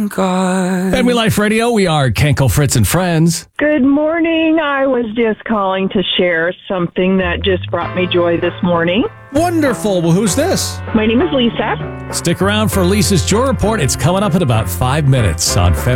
God. Family Life Radio, we are Kenko, Fritz, and Friends. Good morning. I was just calling to share something that just brought me joy this morning. Wonderful. Well, who's this? My name is Lisa. Stick around for Lisa's Joy Report. It's coming up in about 5 minutes on Family